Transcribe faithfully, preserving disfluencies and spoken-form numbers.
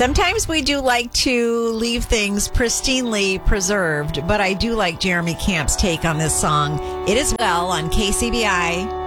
Sometimes we do like to leave things pristinely preserved, but I do like Jeremy Camp's take on this song. It is well on K C B I.